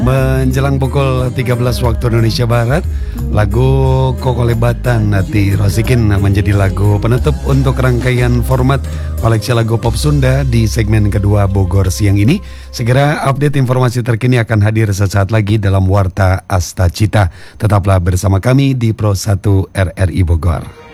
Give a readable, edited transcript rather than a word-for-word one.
Menjelang pukul 13 waktu Indonesia Barat, lagu Kokolebatan Nati Rosikin menjadi lagu penutup untuk rangkaian format koleksi lagu pop Sunda di segmen kedua Bogor siang ini. Segera update informasi terkini akan hadir sesaat lagi dalam Warta Asta Cita. Tetaplah bersama kami di Pro 1 RRI Bogor.